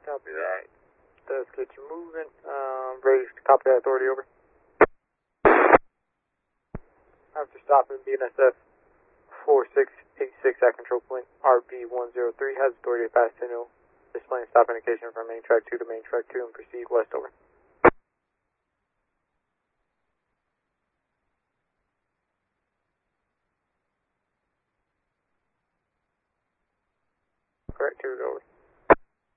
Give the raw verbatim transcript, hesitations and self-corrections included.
Copy that. Does get you moving. Um, ready to copy that authority over. After stopping B N S F four six eight six at control point, R B one zero three has authority to pass signal, displaying stop indication from main track two to main track two and proceed west over. Correct, two over.